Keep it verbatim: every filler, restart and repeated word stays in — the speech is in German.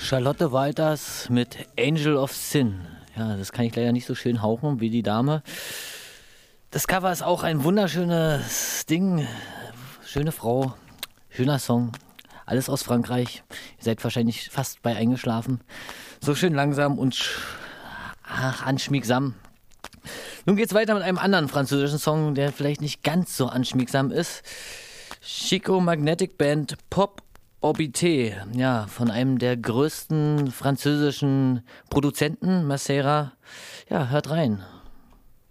Charlotte Walters mit Angel of Sin. Ja, das kann ich leider nicht so schön hauchen wie die Dame. Das Cover ist auch ein wunderschönes Ding. Schöne Frau, schöner Song. Alles aus Frankreich. Ihr seid wahrscheinlich fast bei eingeschlafen. So schön langsam und sch- ach, anschmiegsam. Nun geht's weiter mit einem anderen französischen Song, der vielleicht nicht ganz so anschmiegsam ist. Chico Magnetic Band Pop Orbité, ja, von einem der größten französischen Produzenten, Macera. Ja, hört rein.